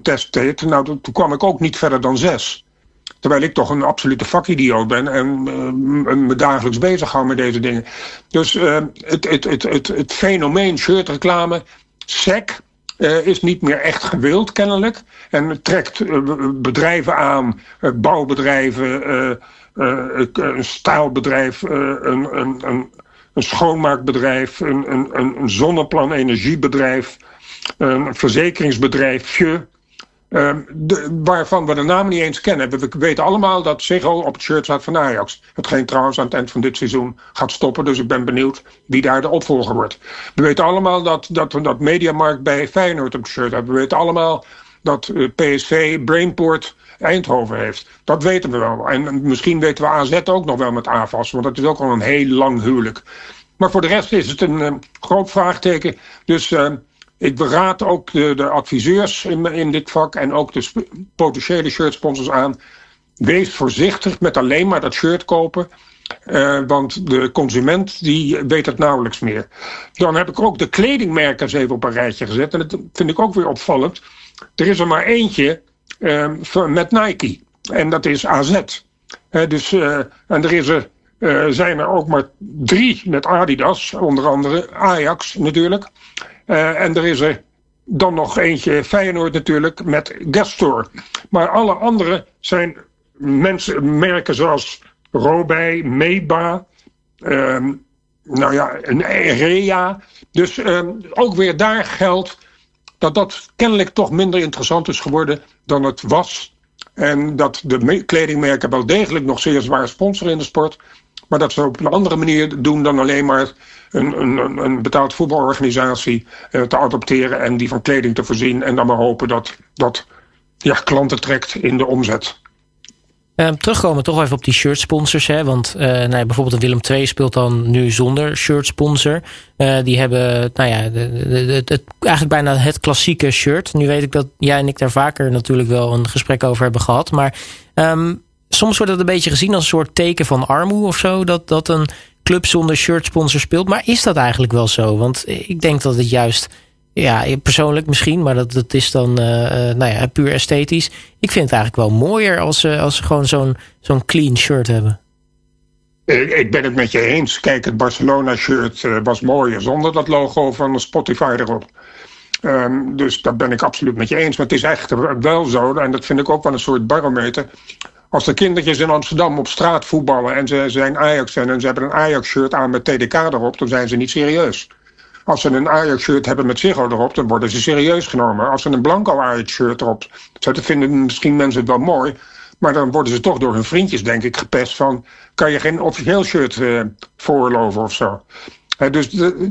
test deed, toen kwam ik ook niet verder dan 6. Terwijl ik toch een absolute vakidioot ben en me dagelijks bezig hou met deze dingen. Dus het fenomeen shirtreclame, SEC, is niet meer echt gewild kennelijk. En trekt bedrijven aan, bouwbedrijven, een staalbedrijf, een schoonmaakbedrijf, een zonneplan-energiebedrijf, een verzekeringsbedrijfje. Waarvan we de naam niet eens kennen. We weten allemaal dat Ziggo op het shirt staat van Ajax. Hetgeen trouwens aan het eind van dit seizoen gaat stoppen. Dus ik ben benieuwd wie daar de opvolger wordt. We weten allemaal dat Mediamarkt bij Feyenoord op het shirt heeft. We weten allemaal dat PSV Brainport Eindhoven heeft. Dat weten we wel. En misschien weten we AZ ook nog wel met AFAS. Want dat is ook al een heel lang huwelijk. Maar voor de rest is het een groot vraagteken. Dus ik beraad ook de adviseurs in dit vak en ook de potentiële shirtsponsors aan. Wees voorzichtig met alleen maar dat shirt kopen. Want de consument die weet het nauwelijks meer. Dan heb ik ook de kledingmerken even op een rijtje gezet. En dat vind ik ook weer opvallend. Er is er maar eentje met Nike. En dat is AZ. En zijn er ook maar 3 met Adidas. Onder andere Ajax natuurlijk. En er is er dan nog eentje Feyenoord natuurlijk met Gastor. Maar alle andere zijn merken zoals Robij, Meba, Rea. Dus ook weer daar geldt dat kennelijk toch minder interessant is geworden dan het was. En dat de kledingmerken wel degelijk nog zeer zwaar sponsoren in de sport. Maar dat ze op een andere manier doen dan alleen maar een betaald voetbalorganisatie te adopteren en die van kleding te voorzien. En dan maar hopen dat klanten trekt in de omzet. Terugkomen toch even op die shirtsponsors. Hè? Want bijvoorbeeld de Willem II speelt dan nu zonder shirtsponsor. Die hebben eigenlijk bijna het klassieke shirt. Nu weet ik dat jij en ik daar vaker natuurlijk wel een gesprek over hebben gehad. Maar soms wordt het een beetje gezien als een soort teken van armoede of zo. Dat een club zonder shirtsponsor speelt. Maar is dat eigenlijk wel zo? Want ik denk dat het juist, persoonlijk misschien, maar dat is dan puur esthetisch. Ik vind het eigenlijk wel mooier als ze gewoon zo'n clean shirt hebben. Ik ben het met je eens. Kijk, het Barcelona-shirt was mooier zonder dat logo van Spotify erop. Dus dat ben ik absoluut met je eens. Maar het is eigenlijk wel zo, en dat vind ik ook wel een soort barometer. Als de kindertjes in Amsterdam op straat voetballen en ze zijn Ajax-fan en ze hebben een Ajax-shirt aan met TDK erop, dan zijn ze niet serieus. Als ze een Ajax-shirt hebben met Ziggo erop, dan worden ze serieus genomen. Als ze een blanco Ajax-shirt erop zetten, vinden misschien mensen het wel mooi. Maar dan worden ze toch door hun vriendjes, denk ik, gepest van, kan je geen officieel shirt voorloven of zo. Dus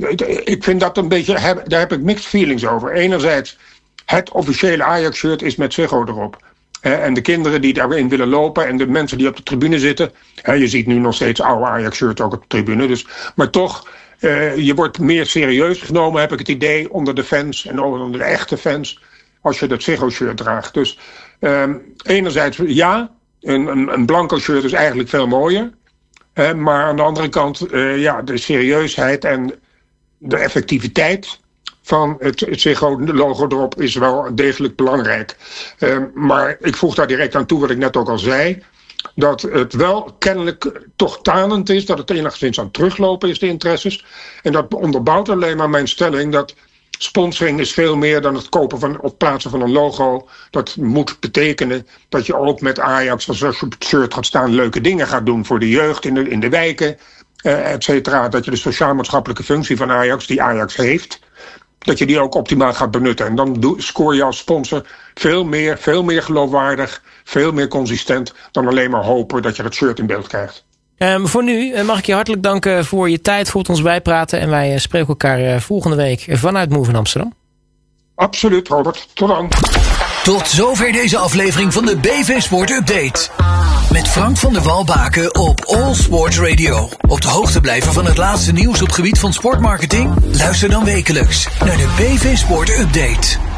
ik vind dat een beetje, daar heb ik mixed feelings over. Enerzijds, het officiële Ajax-shirt is met Ziggo erop. En de kinderen die daarin willen lopen en de mensen die op de tribune zitten. Je ziet nu nog steeds oude Ajax-shirt ook op de tribune. Dus, maar toch, je wordt meer serieus genomen, heb ik het idee, onder de fans en onder de echte fans, als je dat Ziggo-shirt draagt. Dus enerzijds, ja, een blanco shirt is eigenlijk veel mooier. Maar aan de andere kant, de serieusheid en de effectiviteit van het Ziggo-logo erop is wel degelijk belangrijk. Maar ik voeg daar direct aan toe wat ik net ook al zei, dat het wel kennelijk toch tanend is, dat het enigszins aan het teruglopen is, de interesses. En dat onderbouwt alleen maar mijn stelling dat sponsoring is veel meer dan het kopen of plaatsen van een logo. Dat moet betekenen dat je ook met Ajax, als je op het shirt gaat staan, leuke dingen gaat doen voor de jeugd in de wijken, et cetera. Dat je de sociaal-maatschappelijke functie van Ajax, die Ajax heeft, dat je die ook optimaal gaat benutten. En dan scoor je als sponsor veel meer geloofwaardig, veel meer consistent dan alleen maar hopen dat je dat shirt in beeld krijgt. Voor nu mag ik je hartelijk danken voor je tijd, voor het ons bijpraten. En wij spreken elkaar volgende week vanuit Move in Amsterdam. Absoluut, Robert. Tot dan. Tot zover deze aflevering van de BV Sport Update. Met Frank van der Walbaken op All Sports Radio. Op de hoogte blijven van het laatste nieuws op gebied van sportmarketing? Luister dan wekelijks naar de BV Sport Update.